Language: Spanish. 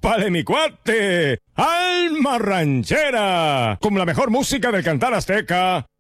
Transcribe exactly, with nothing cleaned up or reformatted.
¡Épale, mi cuate! ¡Alma ranchera! Con la mejor música del cantar azteca.